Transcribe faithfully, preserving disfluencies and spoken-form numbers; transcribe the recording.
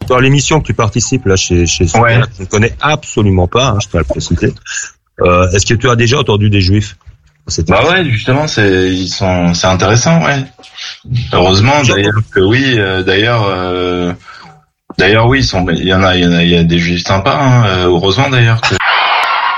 dans l'émission que tu participes là chez chez Ouais. je ne connais absolument pas, hein, je peux le préciser. Euh, est-ce que tu as déjà entendu des juifs? Bah ouais, justement, c'est ils sont, c'est intéressant, ouais. Heureusement, d'ailleurs que oui. Euh, d'ailleurs, euh, d'ailleurs oui, ils sont, il y en a, il y en a, il y a des juifs sympas. Hein, heureusement d'ailleurs que.